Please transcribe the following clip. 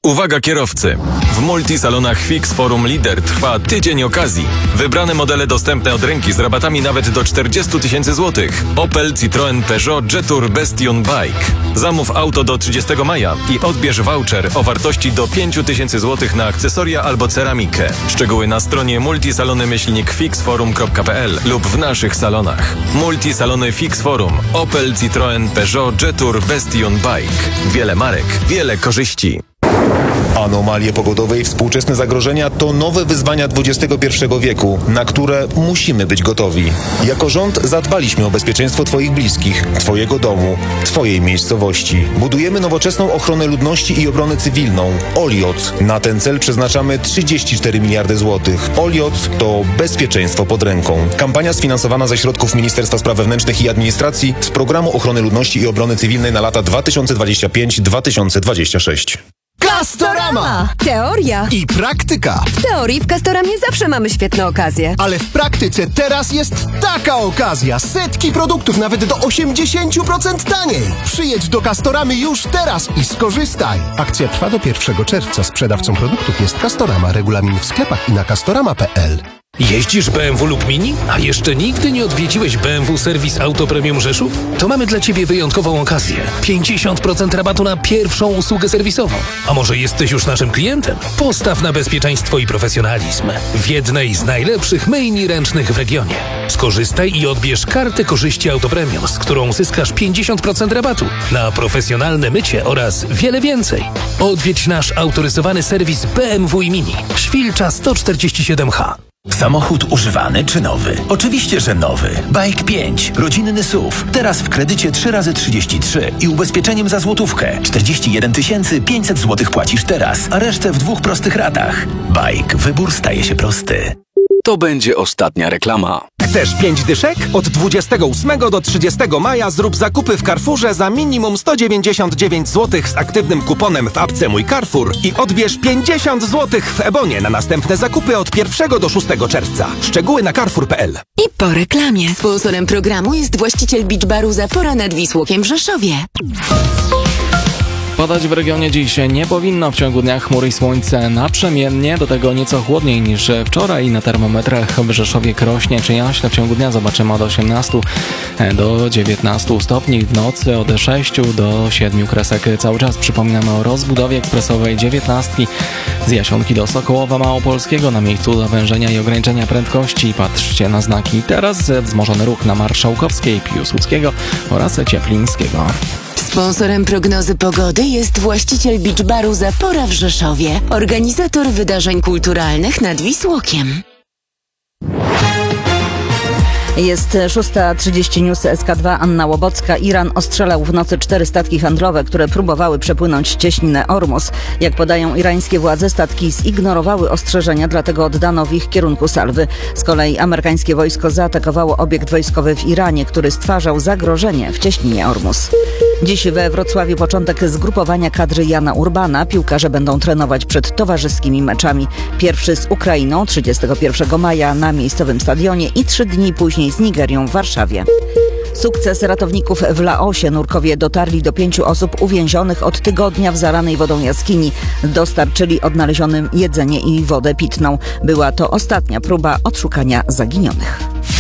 Uwaga kierowcy! W multisalonach Fix Forum Lider trwa tydzień okazji. Wybrane modele dostępne od ręki z rabatami nawet do 40 000 złotych. Opel, Citroen, Peugeot, Jetour, Bastion, Bike. Zamów auto do 30 maja i odbierz voucher o wartości do 5 000 złotych na akcesoria albo ceramikę. Szczegóły na stronie multisalony-fixforum.pl lub w naszych salonach. Multisalony Fix Forum. Opel, Citroen, Peugeot, Jetour, Bastion, Bike. Wiele marek, wiele korzyści. Anomalie pogodowe i współczesne zagrożenia to nowe wyzwania XXI wieku, na które musimy być gotowi. Jako rząd zadbaliśmy o bezpieczeństwo Twoich bliskich, Twojego domu, Twojej miejscowości. Budujemy nowoczesną ochronę ludności i obronę cywilną. OLIOC. Na ten cel przeznaczamy 34 miliardy złotych. OLIOC to bezpieczeństwo pod ręką. Kampania sfinansowana ze środków Ministerstwa Spraw Wewnętrznych i Administracji z Programu Ochrony Ludności i Obrony Cywilnej na lata 2025-2026. Castorama! Teoria I praktyka. W teorii w Castoramie zawsze mamy świetne okazje. Ale w praktyce teraz jest taka okazja. Setki produktów nawet do 80% taniej. Przyjedź do Castoramy już teraz i skorzystaj. Akcja trwa do 1 czerwca. Sprzedawcą produktów jest Castorama. Regulamin w sklepach i na castorama.pl. Jeździsz BMW lub Mini? A jeszcze nigdy nie odwiedziłeś BMW Serwis Auto Premium Rzeszów? To mamy dla Ciebie wyjątkową okazję. 50% rabatu na pierwszą usługę serwisową. A może jesteś już naszym klientem? Postaw na bezpieczeństwo i profesjonalizm w jednej z najlepszych myjni ręcznych w regionie. Skorzystaj i odbierz kartę korzyści Auto Premium, z którą uzyskasz 50% rabatu na profesjonalne mycie oraz wiele więcej. Odwiedź nasz autoryzowany serwis BMW i Mini. Świlcza 147H. Samochód używany czy nowy? Oczywiście, że nowy. Bike 5. Rodzinny SUV. Teraz w kredycie 3x33 i ubezpieczeniem za złotówkę. 41 500 złotych płacisz teraz, a resztę w 2 prostych ratach. Bike. Wybór staje się prosty. To będzie ostatnia reklama. Chcesz 5 dyszek? Od 28 do 30 maja zrób zakupy w Carrefourze za minimum 199 zł z aktywnym kuponem w apce Mój Carrefour i odbierz 50 zł w Ebonie na następne zakupy od 1 do 6 czerwca. Szczegóły na carrefour.pl. I po reklamie. Sponsorem programu jest właściciel Beach Baru Zapora nad Wisłokiem w Rzeszowie. Padać w regionie dziś nie powinno. W ciągu dnia chmury i słońce naprzemiennie, do tego nieco chłodniej niż wczoraj. Na termometrach w Rzeszowie, Krośnie czy Jaśle w ciągu dnia zobaczymy od 18 do 19 stopni. W nocy od 6 do 7 kresek. Cały czas przypominamy o rozbudowie ekspresowej 19 z Jasionki do Sokołowa Małopolskiego na miejscu zawężenia i ograniczenia prędkości. Patrzcie na znaki. Teraz wzmożony ruch na Marszałkowskiej, Piłsudskiego oraz Cieplińskiego. Sponsorem prognozy pogody jest właściciel Beach Baru Zapora w Rzeszowie, organizator wydarzeń kulturalnych nad Wisłokiem. Jest 6:30, News SK2, Anna Łobocka. Iran ostrzelał w nocy 4 statki handlowe, które próbowały przepłynąć cieśninę Ormus. Jak podają irańskie władze, statki zignorowały ostrzeżenia, dlatego oddano w ich kierunku salwy. Z kolei amerykańskie wojsko zaatakowało obiekt wojskowy w Iranie, który stwarzał zagrożenie w cieśninie Ormus. Dziś we Wrocławiu początek zgrupowania kadry Jana Urbana. Piłkarze będą trenować przed towarzyskimi meczami. Pierwszy z Ukrainą 31 maja na miejscowym stadionie i 3 dni później z Nigerią w Warszawie. Sukces ratowników w Laosie. Nurkowie dotarli do 5 osób uwięzionych od tygodnia w zalanej wodą jaskini. Dostarczyli odnalezionym jedzenie i wodę pitną. Była to ostatnia próba odszukania zaginionych.